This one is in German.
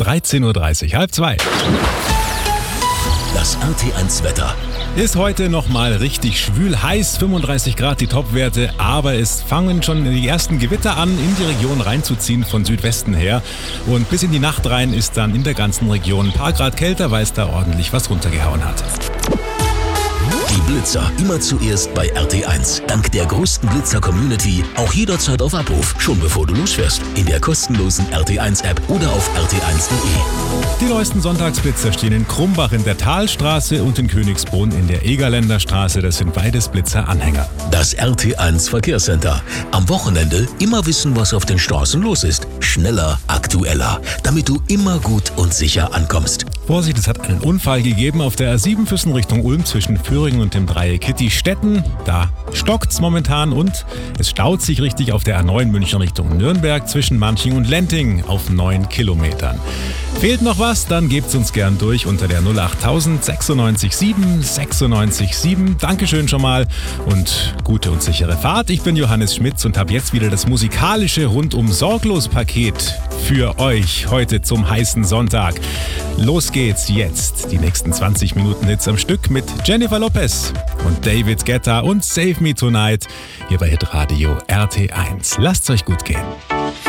13.30 Uhr, 1:30. Das RT1 Wetter. Ist heute nochmal richtig schwül heiß, 35 Grad die Topwerte, aber es fangen schon die ersten Gewitter an, in die Region reinzuziehen von Südwesten her. Und bis in die Nacht rein ist dann in der ganzen Region ein paar Grad kälter, weil es da ordentlich was runtergehauen hat. Die Blitzer immer zuerst bei RT1. Dank der größten Blitzer-Community auch jederzeit auf Abruf, schon bevor du losfährst. In der kostenlosen RT1-App oder auf rt1.de. Die neuesten Sonntagsblitzer stehen in Krumbach in der Talstraße und in Königsbrunn in der Egerländer Straße. Das sind beides Blitzer-Anhänger. Das RT1 Verkehrscenter. Am Wochenende immer wissen, was auf den Straßen los ist. Schneller, aktueller, damit du immer gut und sicher ankommst. Vorsicht, es hat einen Unfall gegeben auf der A7 Füssen Richtung Ulm zwischen Föhringen und dem Dreieck Kitty-Stetten. Da stockt's momentan und es staut sich richtig auf der A9 München Richtung Nürnberg zwischen Manching und Lenting auf 9 Kilometern. Fehlt noch was? Dann gebt's uns gern durch unter der 08000 96 7 96 7. Dankeschön schon mal und gute und sichere Fahrt. Ich bin Johannes Schmitz und habe jetzt wieder das musikalische Rundum-Sorglos-Paket für euch heute zum heißen Sonntag. Los geht's jetzt. Die nächsten 20 Minuten Hits am Stück mit Jennifer Lopez und David Guetta und Save Me Tonight hier bei Hitradio RT1. Lasst's euch gut gehen.